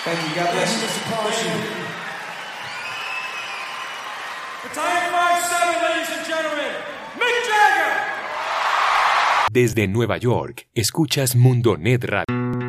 Thank you. God bless you. Battalion 5-7, ladies and gentlemen, Mick Jagger. Desde Nueva York, escuchas Mundonet Radio.